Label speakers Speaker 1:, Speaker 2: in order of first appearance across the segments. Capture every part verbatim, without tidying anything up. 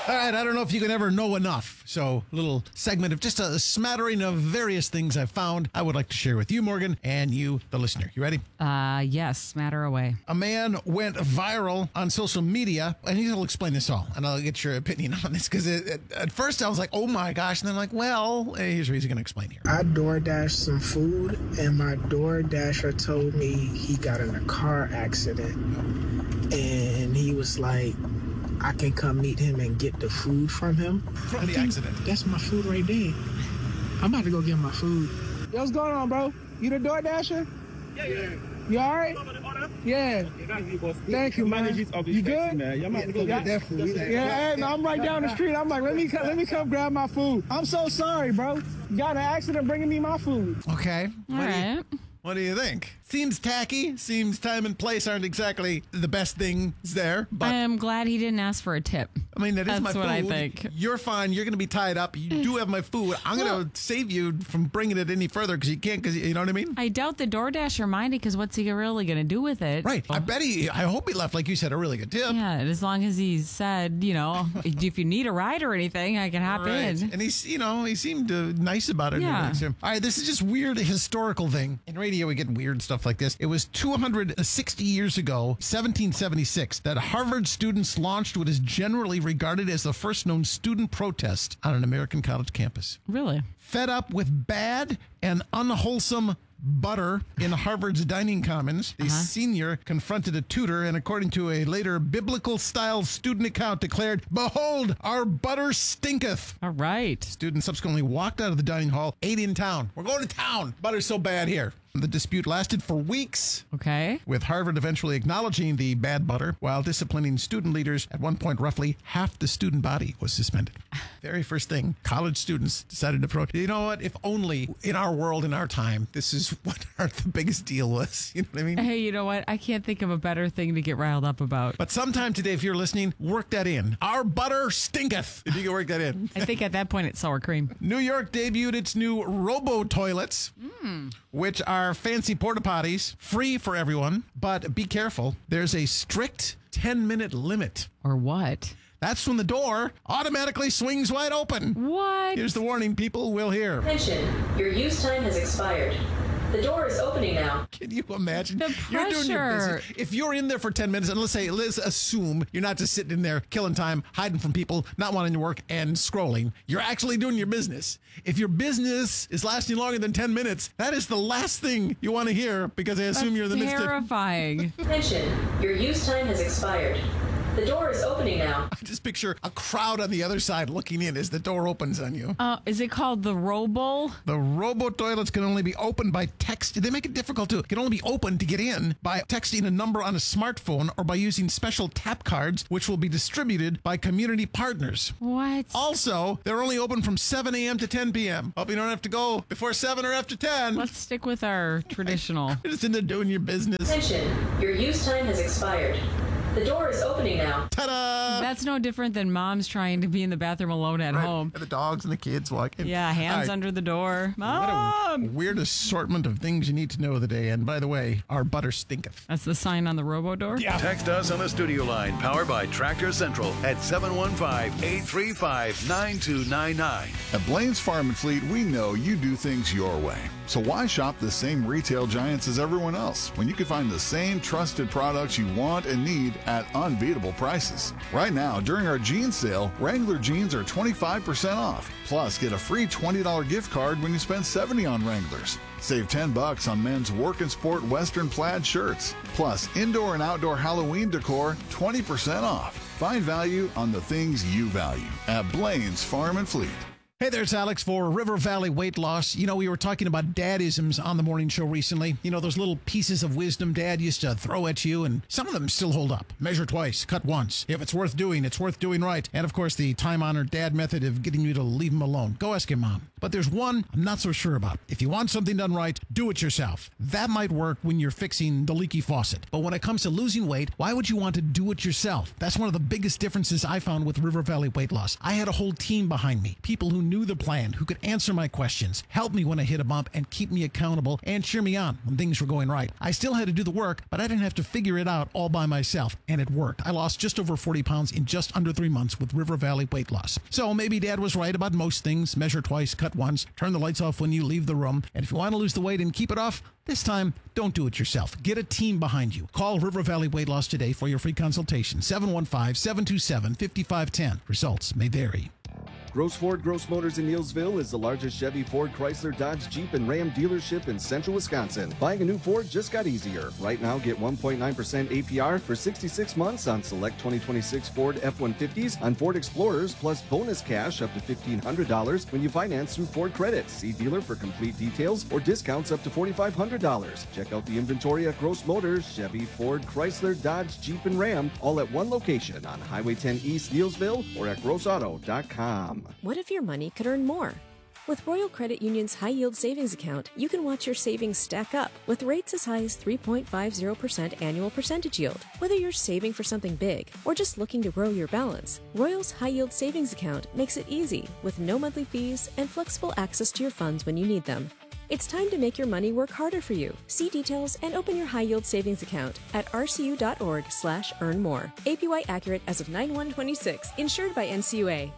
Speaker 1: All right, I don't know if you can ever know enough. So a little segment of just a smattering of various things I've found I would like to share with you, Morgan, and you, the listener. You ready?
Speaker 2: Uh, yes, smatter away.
Speaker 1: A man went viral on social media, and he'll explain this all, and I'll get your opinion on this, because at first I was like, oh my gosh, and then I'm like, well, here's what he's going to explain here.
Speaker 3: I DoorDashed some food, and my DoorDasher told me he got in a car accident, and he was like, I can come meet him and get the food from him.
Speaker 1: From the accident.
Speaker 3: That's my food right there. I'm about to go get my food. Yo, what's going on, bro? You the DoorDasher?
Speaker 4: Yeah, yeah.
Speaker 3: You all right? Yeah. Thank you, man. You good?
Speaker 4: Yeah,
Speaker 3: definitely. Yeah, hey, no, I'm right down the street. I'm like, let me come, let me come grab my food. I'm so sorry, bro. You got in an accident bringing me my food.
Speaker 1: Okay.
Speaker 2: All right.
Speaker 1: What do you think? Seems tacky. Seems time and place aren't exactly the best things there. But
Speaker 2: I am glad he didn't ask for a tip.
Speaker 1: I mean, that is
Speaker 2: That's
Speaker 1: my food.
Speaker 2: what I think.
Speaker 1: You're fine. You're going to be tied up. You do have my food. I'm
Speaker 2: Well-
Speaker 1: going to save you from bringing it any further because you can't. Because you know what I mean.
Speaker 2: I doubt the DoorDasher minded, because what's he really going to do with it?
Speaker 1: Right. I bet he. I hope he left, like you said, a really good tip.
Speaker 2: Yeah, as long as he said, you know, if you need a ride or anything, I can hop
Speaker 1: Right.
Speaker 2: in.
Speaker 1: And he's, you know, he seemed uh, nice about it.
Speaker 2: Yeah.
Speaker 1: All right, this is just weird historical thing. In radio, we get weird stuff like this. It was two hundred sixty years ago, seventeen seventy-six, that Harvard students launched what is generally regarded as the first known student protest on an American college campus.
Speaker 2: Really?
Speaker 1: Fed up with bad and unwholesome butter in Harvard's dining commons, the
Speaker 2: Uh-huh.
Speaker 1: senior confronted a tutor and, according to a later biblical-style student account, declared, "Behold, our butter stinketh."
Speaker 2: All right.
Speaker 1: Student subsequently walked out of the dining hall, ate in town. We're going to town. Butter's so bad here. The dispute lasted for weeks,
Speaker 2: Okay.
Speaker 1: with Harvard eventually acknowledging the bad butter while disciplining student leaders. At one point, roughly half the student body was suspended. Very first thing, college students decided to protest. You know what? If only in our world, in our time, this is what our, the biggest deal was. You know what I mean?
Speaker 2: Hey, you know what? I can't think of a better thing to get riled up about.
Speaker 1: But sometime today, if you're listening, work that in. Our butter stinketh. If you can work that in.
Speaker 2: I think at that point it's sour cream.
Speaker 1: New York debuted its new robo toilets, which are fancy porta potties, free for everyone. But be careful, there's a strict ten minute limit.
Speaker 2: Or what?
Speaker 1: That's when the door automatically swings wide open.
Speaker 2: What?
Speaker 1: Here's the warning people will hear.
Speaker 5: Attention, your use time has expired. The door is opening now.
Speaker 1: Can you imagine?
Speaker 2: The
Speaker 1: You're doing your
Speaker 2: pressure.
Speaker 1: business. If you're in there for ten minutes, and let's say, let's assume you're not just sitting in there killing time, hiding from people, not wanting to work, and scrolling. You're actually doing your business. If your business is lasting longer than ten minutes, that is the last thing you want to hear, because I assume
Speaker 2: That's
Speaker 1: you're in the midst of...
Speaker 2: terrifying.
Speaker 5: Attention, your use time has expired. The door is opening now.
Speaker 1: I just picture a crowd on the other side looking in as the door opens on you.
Speaker 2: Uh, is it called the Robo?
Speaker 1: The robo toilets can only be opened by text. They make it difficult too. It can only be opened to get in by texting a number on a smartphone or by using special tap cards, which will be distributed by community partners.
Speaker 2: What?
Speaker 1: Also, they're only open from seven a.m. to ten p.m. Hope you don't have to go before seven or after ten.
Speaker 2: Let's stick with our traditional.
Speaker 1: You're just in there doing your business.
Speaker 5: Attention, your use time has expired. The door is opening now.
Speaker 1: Ta-da!
Speaker 2: That's no different than moms trying to be in the bathroom alone at
Speaker 1: Right.
Speaker 2: home.
Speaker 1: And the dogs and the kids walking.
Speaker 2: Yeah, hands
Speaker 1: All right.
Speaker 2: under the door.
Speaker 1: What a
Speaker 2: Mom!
Speaker 1: weird assortment of things you need to know of the day. And by the way, our butter stinketh.
Speaker 2: That's the sign on the Robo door?
Speaker 1: Yeah.
Speaker 6: Text us on the studio line, powered by Tractor Central, at seven one five, eight three five, nine two nine nine.
Speaker 7: At Blaine's Farm and Fleet, we know you do things your way. So why shop the same retail giants as everyone else when you can find the same trusted products you want and need at unbeatable prices? Right now, during our jeans sale, Wrangler jeans are twenty-five percent off. Plus, get a free twenty dollars gift card when you spend seventy dollars on Wranglers. Save ten bucks on men's work and sport Western plaid shirts. Plus, indoor and outdoor Halloween decor, twenty percent off. Find value on the things you value at Blaine's Farm and Fleet.
Speaker 1: Hey there, it's Alex for River Valley Weight Loss. You know, we were talking about dadisms on the morning show recently. You know, those little pieces of wisdom Dad used to throw at you, and some of them still hold up. Measure twice, cut once. If it's worth doing, it's worth doing right. And, of course, the time-honored dad method of getting you to leave him alone. Go ask your mom. But there's one I'm not so sure about. If you want something done right, do it yourself. That might work when you're fixing the leaky faucet. But when it comes to losing weight, why would you want to do it yourself? That's one of the biggest differences I found with River Valley Weight Loss. I had a whole team behind me, people who knew the plan, who could answer my questions, help me when I hit a bump, and keep me accountable and cheer me on when things were going right. I still had to do the work, but I didn't have to figure it out all by myself, and it worked. I lost just over forty pounds in just under three months with River Valley Weight Loss. So maybe Dad was right about most things. Measure twice, cut once, turn the lights off when you leave the room. And if you want to lose the weight and keep it off, this time, don't do it yourself. Get a team behind you. Call River Valley Weight Loss today for your free consultation. seven one five, seven two seven, five five one zero. Results may vary.
Speaker 4: Gross Ford Gross Motors in Neillsville is the largest Chevy, Ford, Chrysler, Dodge, Jeep, and Ram dealership in central Wisconsin. Buying a new Ford just got easier. Right now, get one point nine percent A P R for sixty-six months on select twenty twenty-six Ford F one fifties, on Ford Explorers, plus bonus cash up to fifteen hundred dollars when you finance through Ford Credit. See dealer for complete details or discounts up to four thousand five hundred dollars. Check out the inventory at Gross Motors, Chevy, Ford, Chrysler, Dodge, Jeep, and Ram, all at one location on Highway ten East, Neillsville, or at gross auto dot com.
Speaker 8: What if your money could earn more? With Royal Credit Union's High Yield Savings Account, you can watch your savings stack up with rates as high as three point five zero percent annual percentage yield. Whether you're saving for something big or just looking to grow your balance, Royal's High Yield Savings Account makes it easy with no monthly fees and flexible access to your funds when you need them. It's time to make your money work harder for you. See details and open your high-yield savings account at rcu.org slash earn more. A P Y accurate as of nine one twenty-six. Insured by N C U A.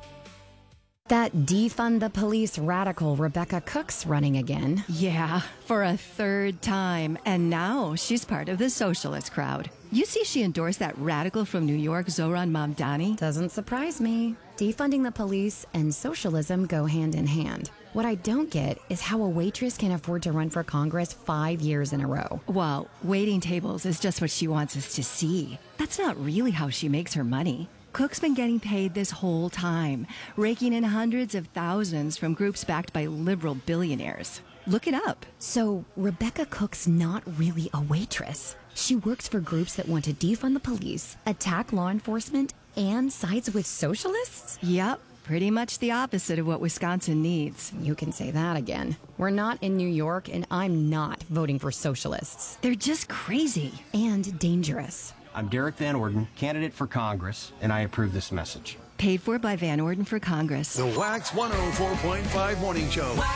Speaker 9: That defund the police radical Rebecca Cook's running again.
Speaker 10: Yeah, for a third time. And now she's part of the socialist crowd. You see she endorsed that radical from New York, Zohran Mamdani?
Speaker 9: Doesn't surprise me. Defunding the police and socialism go hand in hand. What I don't get is how a waitress can afford to run for Congress five years in a row.
Speaker 10: Well, waiting tables is just what she wants us to see. That's not really how she makes her money. Cook's been getting paid this whole time, raking in hundreds of thousands from groups backed by liberal billionaires. Look it up.
Speaker 9: So Rebecca Cook's not really a waitress. She works for groups that want to defund the police, attack law enforcement, and sides with socialists?
Speaker 10: Yep. Pretty much the opposite of what Wisconsin needs.
Speaker 9: You can say that again. We're not in New York, and I'm not voting for socialists.
Speaker 10: They're just crazy.
Speaker 9: And dangerous.
Speaker 11: I'm Derek Van Orden, candidate for Congress, and I approve this message.
Speaker 10: Paid for by Van Orden for Congress.
Speaker 6: The Wax one oh four point five Morning Show.